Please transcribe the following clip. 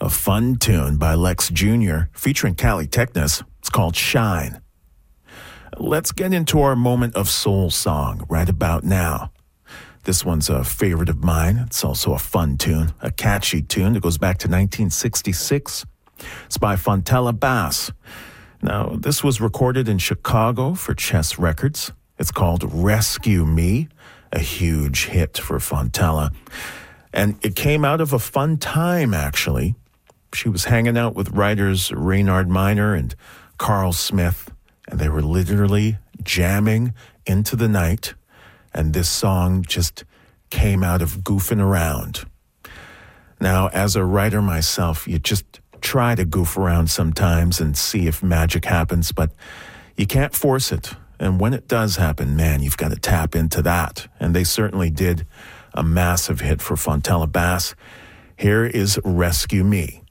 A fun tune by Lex Jr. featuring Cali Technus. It's called Shine. Let's get into our moment of soul song right about now. This one's a favorite of mine. It's also a fun tune, a catchy tune that goes back to 1966. It's by Fontella Bass. Now, this was recorded in Chicago for Chess Records. It's called Rescue Me, a huge hit for Fontella. And it came out of a fun time, actually. She was hanging out with writers Reynard Miner and Carl Smith, and they were literally jamming into the night, and this song just came out of goofing around. Now, as a writer myself, you just try to goof around sometimes and see if magic happens, but you can't force it. And when it does happen, man, you've got to tap into that. And they certainly did. A massive hit for Fontella Bass. Here is Rescue Me.